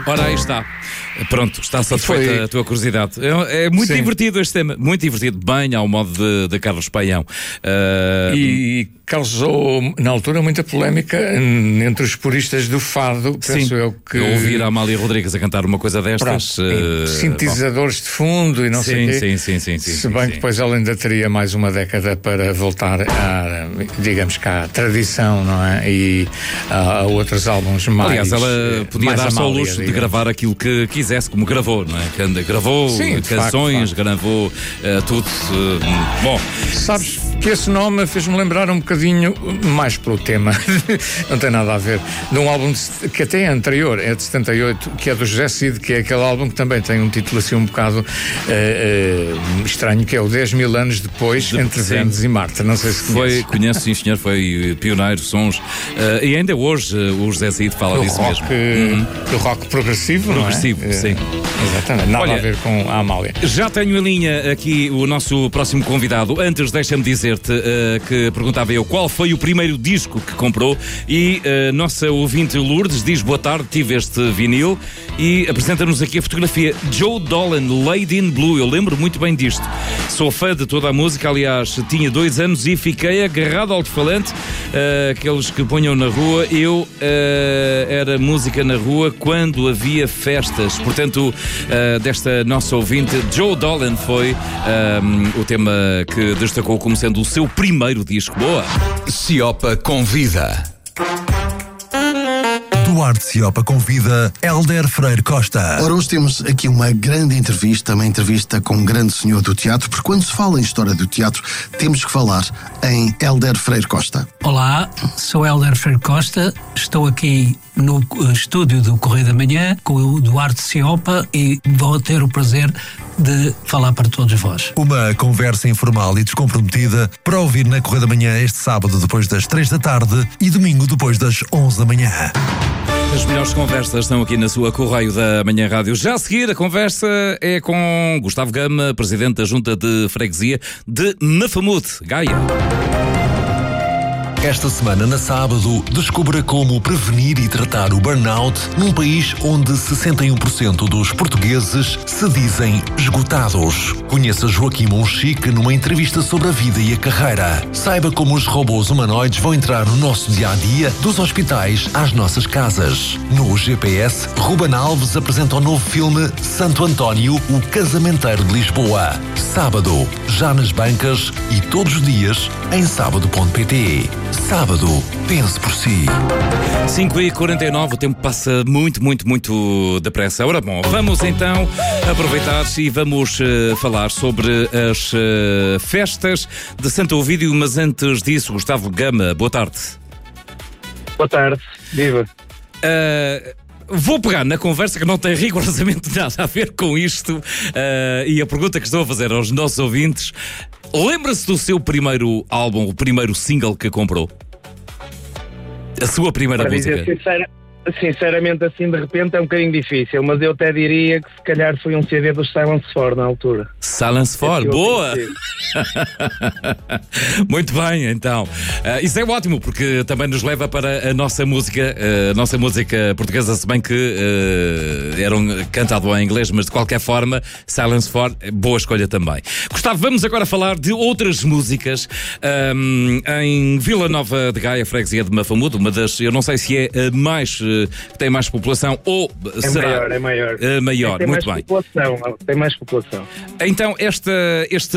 Ora, aí está. Pronto, está satisfeita a tua curiosidade. É muito divertido este tema, muito divertido, bem ao modo de Carlos Paião. E causou, na altura, muita polémica entre os puristas do fado, penso eu que... ouvir a Amália Rodrigues a cantar uma coisa destas... sintetizadores de fundo e não sei o quê. Sim. Se bem que depois ela ainda teria mais uma década para voltar à, digamos que à tradição, não é? E a outros álbuns mais... Aliás, ela podia dar-se ao luxo de gravar aquilo que quisesse, como gravou, não é? Gravou canções, gravou tudo. Bom... Sabes que esse nome fez-me lembrar um bocadinho, mais pelo tema, não tem nada a ver, de um álbum que até é anterior, é de 78, que é do José Cid, que é aquele álbum que também tem um título assim um bocado estranho, que é o 10 mil anos depois, entre Vênus e Marte. Não sei se conhece. Conheço, sim senhor, foi pioneiro de sons, e ainda hoje o José Cid fala disso mesmo. Do rock progressivo, não é? Progressivo, sim. Exatamente, nada a ver com a Amália. Já tenho em linha aqui o nosso próximo convidado. Antes, deixa-me dizer-te que perguntava eu qual foi o primeiro disco que comprou, e nossa ouvinte Lourdes diz: boa tarde, tive este vinil, e apresenta-nos aqui a fotografia. Joe Dolan, Lady in Blue. Eu lembro muito bem disto. Sou fã de toda a música, aliás, tinha 2 anos e fiquei agarrado ao alto-falante, aqueles que ponham na rua. Eu era música na rua quando havia festas. Portanto, desta nossa ouvinte, Joe Dolan foi o tema que destacou como sendo o seu primeiro disco. Boa! Ciopa convida. Duarte Ciopa convida Hélder Freire Costa. Ora, hoje temos aqui uma grande entrevista, uma entrevista com um grande senhor do teatro, porque quando se fala em história do teatro, temos que falar em Hélder Freire Costa. Olá, sou Hélder Freire Costa, estou aqui no estúdio do Correio da Manhã com o Duarte Ciopa e vou ter o prazer de falar para todos vós. Uma conversa informal e descomprometida para ouvir na Correio da Manhã este sábado depois das 3 da tarde e domingo depois das 11 da manhã. As melhores conversas estão aqui na sua Correio da Manhã Rádio. Já a seguir, a conversa é com Gustavo Gama, presidente da Junta de Freguesia de Mafamute, Gaia. Esta semana, na sábado, descubra como prevenir e tratar o burnout num país onde 61% dos portugueses se dizem esgotados. Conheça Joaquim Monchique numa entrevista sobre a vida e a carreira. Saiba como os robôs humanoides vão entrar no nosso dia-a-dia, dos hospitais às nossas casas. No GPS, Ruben Alves apresenta o novo filme Santo António, o Casamenteiro de Lisboa. Sábado, já nas bancas e todos os dias em sábado.pt. Sábado, pense por si. 5h49, o tempo passa muito depressa. Ora bom, vamos então aproveitar e vamos falar sobre as festas de Santo Ovídio, mas antes disso, Gustavo Gama, boa tarde. Boa tarde, viva. Vou pegar na conversa que não tem rigorosamente nada a ver com isto, e a pergunta que estou a fazer aos nossos ouvintes: lembra-se do seu primeiro álbum, o primeiro single que comprou? A sua primeira para música? Sinceramente, assim de repente é um bocadinho difícil, mas eu até diria que se calhar foi um CD dos Silence 4 na altura. Silence 4, boa! Muito bem, então. Isso é ótimo, porque também nos leva para a nossa música portuguesa, se bem que era cantado em inglês, mas de qualquer forma, Silence 4, boa escolha também. Gustavo, vamos agora falar de outras músicas em Vila Nova de Gaia, freguesia de Mafamude, uma das, eu não sei se é a mais... que tem mais população ou será... É maior. Maior, tem muito mais bem. Tem mais população. Então, este